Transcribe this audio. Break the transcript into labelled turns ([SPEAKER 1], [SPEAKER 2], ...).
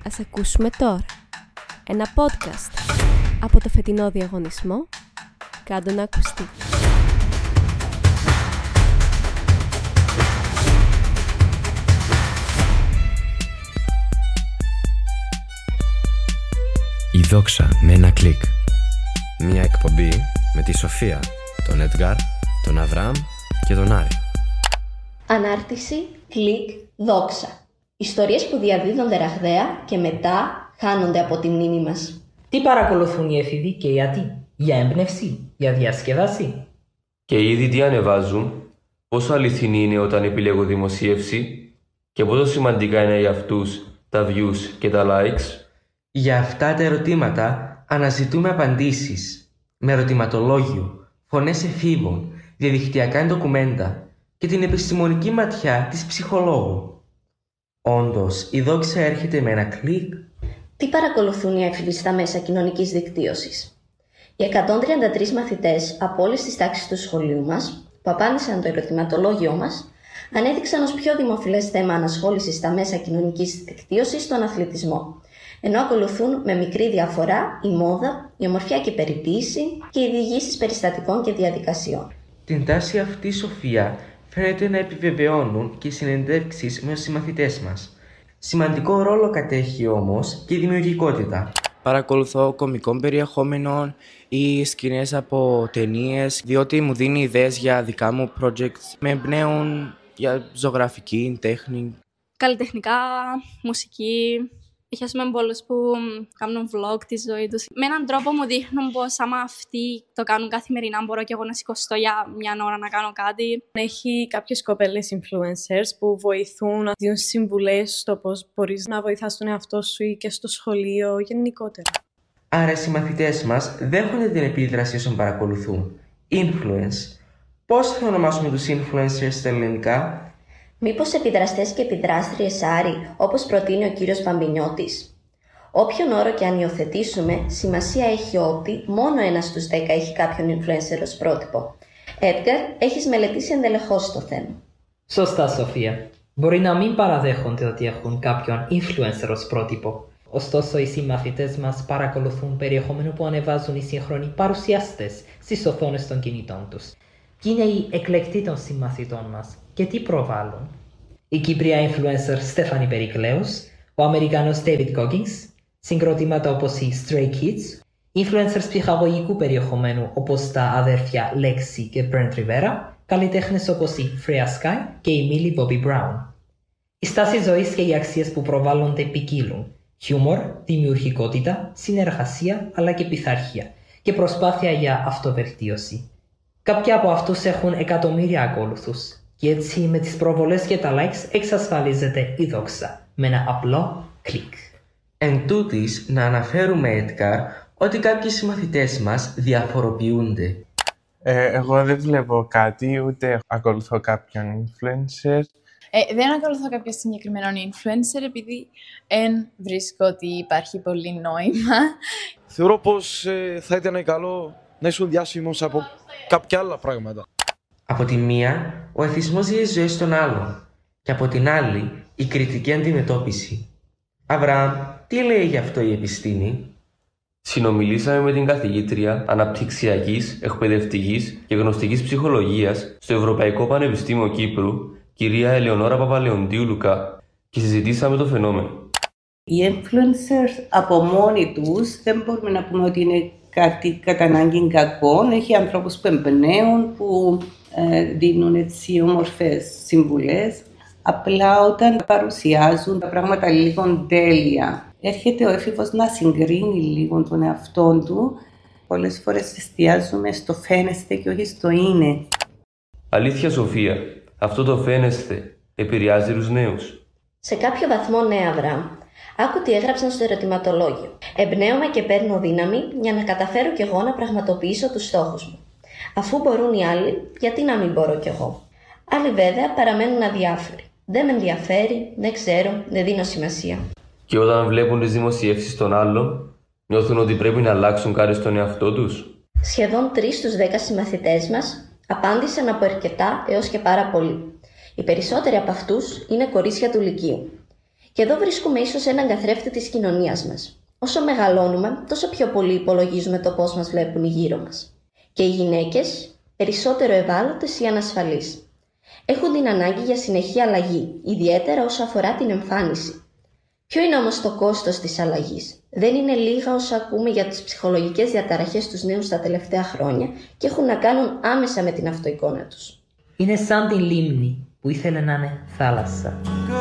[SPEAKER 1] Ας ακούσουμε τώρα ένα podcast από το φετινό διαγωνισμό «Κάντο να ακουστεί».
[SPEAKER 2] Η δόξα με ένα κλικ. Μια εκπομπή με τη Σοφία, τον Έντγκαρ, τον Αβραάμ και τον Άρη.
[SPEAKER 3] Ανάρτηση, κλικ, δόξα. Ιστορίες που διαδίδονται ραγδαία και μετά χάνονται από τη μνήμη μας.
[SPEAKER 4] Τι παρακολουθούν οι έφηβοι και γιατί? Για έμπνευση, για διασκέδαση.
[SPEAKER 5] Και ήδη τι ανεβάζουν, πόσο αληθινή είναι όταν επιλέγω δημοσίευση και πόσο σημαντικά είναι για αυτούς τα views και τα likes.
[SPEAKER 6] Για αυτά τα ερωτήματα αναζητούμε απαντήσεις με ερωτηματολόγιο, φωνές εφήβων, διαδικτυακά ντοκουμέντα και την επιστημονική ματιά της ψυχολόγου. Όντως, η δόξα έρχεται με ένα κλικ.
[SPEAKER 3] Τι παρακολουθούν οι έφηβοι στα μέσα κοινωνικής δικτύωσης? Οι 133 μαθητές από όλες τις τάξεις του σχολείου μας, που απάντησαν το ερωτηματολόγιο μας, ανέδειξαν ως πιο δημοφιλές θέμα ανασχόλησης στα μέσα κοινωνικής δικτύωσης τον αθλητισμό, ενώ ακολουθούν με μικρή διαφορά η μόδα, η ομορφιά και η περιποίηση και οι διηγήσεις περιστατικών και διαδικασιών.
[SPEAKER 6] Την τάση αυτή, Σοφία, φαίνεται να επιβεβαιώνουν και οι συνεντεύξεις με τους συμμαθητές μας. Σημαντικό ρόλο κατέχει όμως και η δημιουργικότητα.
[SPEAKER 7] Παρακολουθώ κωμικών περιεχόμενων ή σκηνές από ταινίες, διότι μου δίνει ιδέες για δικά μου projects, με εμπνέουν για ζωγραφική, τέχνη.
[SPEAKER 8] Καλλιτεχνικά, μουσική. Είχαμε πολλούς που κάνουν vlog τη ζωή τους. Με έναν τρόπο μου δείχνουν πως άμα αυτοί το κάνουν καθημερινά, μπορώ και εγώ να σηκωστώ για μια ώρα να κάνω κάτι.
[SPEAKER 9] Έχει κάποιες κοπέλες influencers που βοηθούν να δίνουν συμβουλές στο πώς μπορείς να βοηθάς τον εαυτό σου ή και στο σχολείο γενικότερα.
[SPEAKER 6] Άρα οι συμμαθητές μας δέχονται την επίδραση όσων παρακολουθούν. Influence. Πώς θα ονομάσουμε τους influencers στα ελληνικά?
[SPEAKER 3] Μήπως επιδραστές και επιδράστριες, Άρη, όπως προτείνει ο κύριος Μπαμπινιώτης? Όποιον όρο και αν υιοθετήσουμε, σημασία έχει ότι μόνο 1 στους 10 έχει κάποιον influencer ως πρότυπο. Έντγκαρ, έχεις μελετήσει ενδελεχώς το θέμα.
[SPEAKER 4] Σωστά, Σοφία. Μπορεί να μην παραδέχονται ότι έχουν κάποιον influencer ως πρότυπο. Ωστόσο, οι συμμαθητές μας παρακολουθούν περιεχόμενο που ανεβάζουν οι σύγχρονοι παρουσιαστές στις οθόνες των κινητών τους. Και είναι οι εκλεκτοί των συμμαθητών μας. Και τι προβάλλουν? Η Κύπρια influencer Στέφανη Περικλέους, ο Αμερικανός David Goggins, συγκροτήματα όπως οι Stray Kids, influencers ψυχαγωγικού περιεχομένου όπως τα αδέρφια Lexi και Brent Rivera, καλλιτέχνες όπως η Freya Sky και η Millie Bobby Brown. Η στάση ζωής και οι αξίες που προβάλλονται ποικίλουν. Χιούμορ, δημιουργικότητα, συνεργασία αλλά και πειθαρχία και προσπάθεια για αυτοβελτίωση. Κάποιοι από αυτούς έχουν εκατομμύρια ακόλουθους. Και έτσι με τις προβολές και τα likes εξασφαλίζεται η δόξα με ένα απλό κλικ.
[SPEAKER 6] Εν τούτης, να αναφέρουμε, Έντγκαρ, ότι κάποιοι συμμαθητές μας διαφοροποιούνται.
[SPEAKER 10] Εγώ δεν βλέπω κάτι, ούτε ακολουθώ κάποιον influencer.
[SPEAKER 11] Δεν ακολουθώ κάποιο συγκεκριμένο influencer, επειδή βρίσκω ότι υπάρχει πολύ νόημα.
[SPEAKER 12] Θεωρώ πως θα ήταν καλό να ήσουν διάσημος από κάποια άλλα πράγματα.
[SPEAKER 6] Από τη μία, ο εθισμός ζει τις ζωές των άλλων και από την άλλη, η κριτική αντιμετώπιση. Αβραάμ, τι λέει γι' αυτό η επιστήμη?
[SPEAKER 5] Συνομιλήσαμε με την καθηγήτρια αναπτυξιακής, εκπαιδευτικής και γνωστικής ψυχολογίας στο Ευρωπαϊκό Πανεπιστήμιο Κύπρου, κυρία Ελεονόρα Παπαλεοντίου Λουκά, και συζητήσαμε το φαινόμενο.
[SPEAKER 13] Οι influencers από μόνοι τους δεν μπορούμε να πούμε ότι είναι κάτι κατά ανάγκη κακό. Έχει ανθρώπους που εμπνέουν, που δίνουν έτσι όμορφες συμβουλές. Απλά όταν παρουσιάζουν τα πράγματα λίγο τέλεια, έρχεται ο έφηβος να συγκρίνει λίγο τον εαυτό του. Πολλές φορές εστιάζουμε στο φαίνεστε και όχι στο είναι.
[SPEAKER 5] Αλήθεια, Σοφία, αυτό το φαίνεστε επηρεάζει τους νέους?
[SPEAKER 3] Σε κάποιο βαθμό, ναι, Αβραάμ. Άκου τι έγραψαν στο ερωτηματολόγιο. Εμπνέομαι και παίρνω δύναμη για να καταφέρω κι εγώ να πραγματοποιήσω τους στόχους μου. Αφού μπορούν οι άλλοι, γιατί να μην μπορώ κι εγώ? Άλλοι βέβαια παραμένουν αδιάφοροι. Δεν με ενδιαφέρει, δεν ξέρω, δεν δίνω σημασία.
[SPEAKER 5] Και όταν βλέπουν τις δημοσιεύσεις των άλλων, νιώθουν ότι πρέπει να αλλάξουν κάτι στον εαυτό τους.
[SPEAKER 3] Σχεδόν 3 στους 10 συμμαθητές μας απάντησαν από αρκετά έως και πάρα πολύ. Οι περισσότεροι από αυτούς είναι κορίτσια του Λυκείου. Και εδώ βρίσκουμε ίσως έναν καθρέφτη της κοινωνίας μας. Όσο μεγαλώνουμε, τόσο πιο πολύ υπολογίζουμε το πώς μας βλέπουν οι γύρω μας. Και οι γυναίκες, περισσότερο ευάλωτες ή ανασφαλείς. Έχουν την ανάγκη για συνεχή αλλαγή, ιδιαίτερα όσο αφορά την εμφάνιση. Ποιο είναι όμως το κόστος της αλλαγής? Δεν είναι λίγα όσα ακούμε για τις ψυχολογικές διαταραχές στους νέους τα τελευταία χρόνια και έχουν να κάνουν άμεσα με την αυτοεικόνα τους.
[SPEAKER 4] Είναι σαν την λίμνη που ήθελε να είναι θάλασσα.